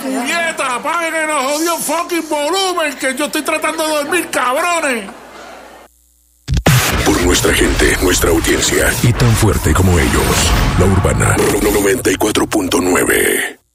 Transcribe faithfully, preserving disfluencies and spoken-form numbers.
¡Puñeta! ¡Apaguen el jodido fucking volumen! ¡Que yo estoy tratando de dormir, cabrones! Por nuestra gente, nuestra audiencia y tan fuerte como ellos, La Urbana noventa y cuatro punto nueve.